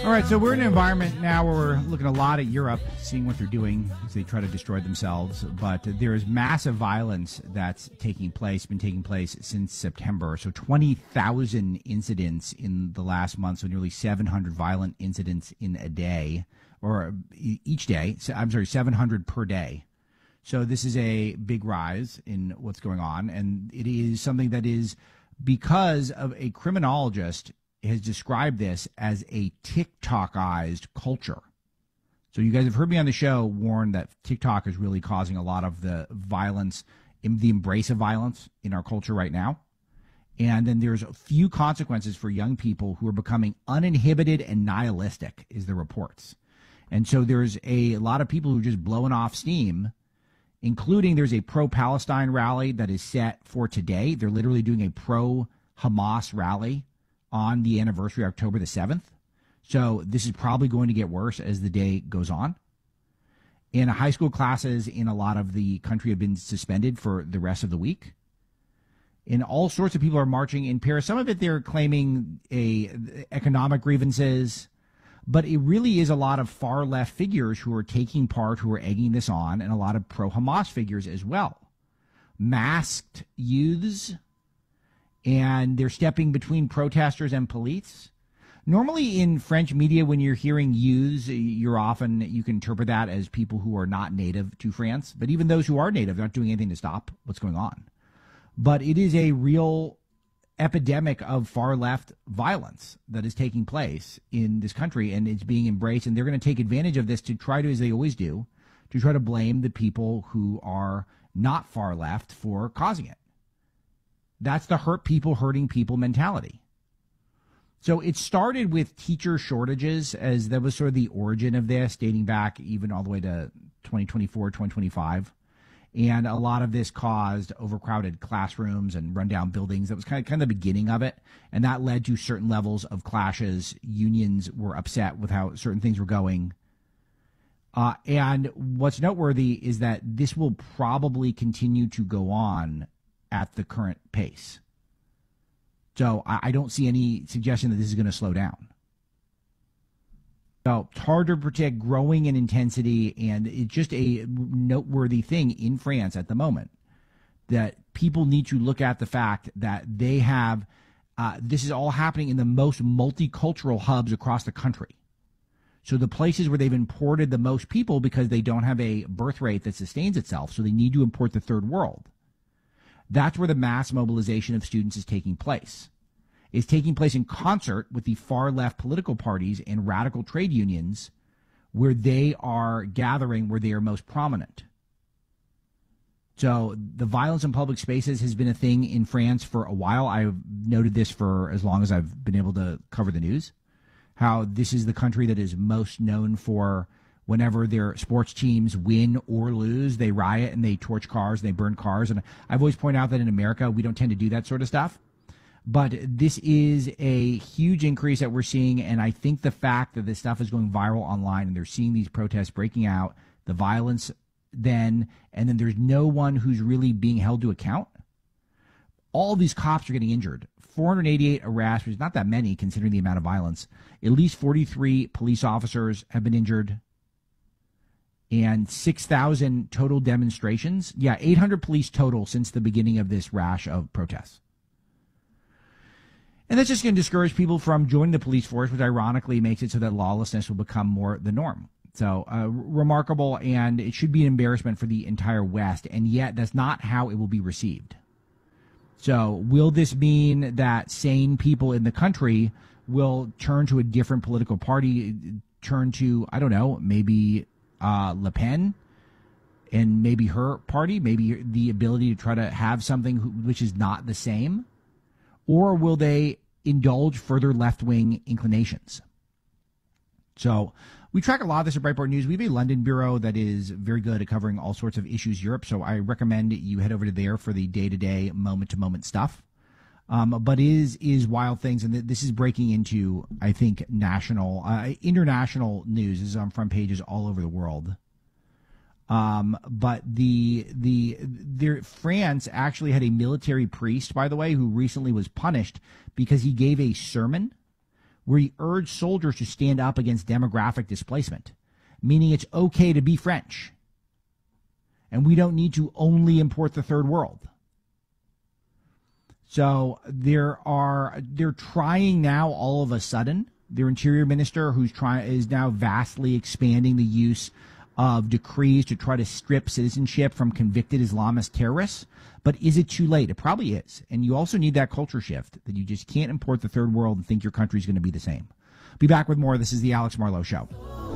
All right, so we're in an environment now where we're looking a lot at Europe, seeing what they're doing as they try to destroy themselves. But there is massive violence that's taking place, been taking place since September. So 20,000 incidents in the last month, so nearly 700 violent incidents in a day, or each day. I'm sorry, 700 per day. So this is a big rise in what's going on, and it is something that is because of a criminologist has described this as a TikTokized culture. So you guys have heard me on the show warn that TikTok is really causing a lot of the violence, the embrace of violence in our culture right now. And then there's a few consequences for young people who are becoming uninhibited and nihilistic, is the reports. And so there's a lot of people who are just blowing off steam, including there's a pro-Palestine rally that is set for today. They're literally doing a pro-Hamas rally on the anniversary, October the 7th. So this is probably going to get worse as the day goes on. And high school classes in a lot of the country have been suspended for the rest of the week. And all sorts of people are marching in Paris. Some of it they're claiming economic grievances, but it really is a lot of far left figures who are taking part, who are egging this on, and a lot of pro-Hamas figures as well. Masked youths, and they're stepping between protesters and police. Normally in French media, when you're hearing youths, you can interpret that as people who are not native to France. But even those who are native, they're not doing anything to stop what's going on. But it is a real epidemic of far left violence that is taking place in this country, and it's being embraced. And they're going to take advantage of this to try to, as they always do, to try to blame the people who are not far left for causing it. That's the hurt people hurting people mentality. So it started with teacher shortages, as that was sort of the origin of this, dating back even all the way to 2024, 2025. And a lot of this caused overcrowded classrooms and rundown buildings. That was kind of the beginning of it. And that led to certain levels of clashes. Unions were upset with how certain things were going. And what's noteworthy is that this will probably continue to go on at the current pace. So I don't see any suggestion that this is going to slow down. So it's hard to predict, growing in intensity, and it's just a noteworthy thing in France at the moment that people need to look at the fact that they have, this is all happening in the most multicultural hubs across the country. So the places where they've imported the most people because they don't have a birth rate that sustains itself, so they need to import the third world. That's where the mass mobilization of students is taking place. It's taking place in concert with the far left political parties and radical trade unions, where they are gathering, where they are most prominent. So the violence in public spaces has been a thing in France for a while. I've noted this for as long as I've been able to cover the news, how this is the country that is most known for whenever their sports teams win or lose, they riot and they torch cars and they burn cars. And I've always pointed out that in America, we don't tend to do that sort of stuff. But this is a huge increase that we're seeing. And I think the fact that this stuff is going viral online and they're seeing these protests breaking out, the violence and then there's no one who's really being held to account. All these cops are getting injured. 488 arrests, which is not that many considering the amount of violence. At least 43 police officers have been injured. And 6,000 total demonstrations. Yeah, 800 police total since the beginning of this rash of protests. And that's just going to discourage people from joining the police force, which ironically makes it so that lawlessness will become more the norm. So remarkable, and it should be an embarrassment for the entire West, and yet that's not how it will be received. So will this mean that sane people in the country will turn to a different political party, turn to, I don't know, maybe Le Pen and maybe her party, maybe the ability to try to have something which is not the same? Or will they indulge further left-wing inclinations? So we track a lot of this at Breitbart News. We have a London bureau that is very good at covering all sorts of issues Europe, so I recommend you head over to there for the day-to-day, moment-to-moment stuff. But is wild things, and this is breaking into, I think, national, international news. This is on front pages all over the world. But France actually had a military priest, by the way, who recently was punished because he gave a sermon where he urged soldiers to stand up against demographic displacement, meaning it's okay to be French. And we don't need to only import the third world. So they're trying now all of a sudden, their interior minister is now vastly expanding the use of decrees to try to strip citizenship from convicted Islamist terrorists. But is it too late? It probably is. And you also need that culture shift that you just can't import the third world and think your country's going to be the same. Be back with more. This is the Alex Marlowe Show.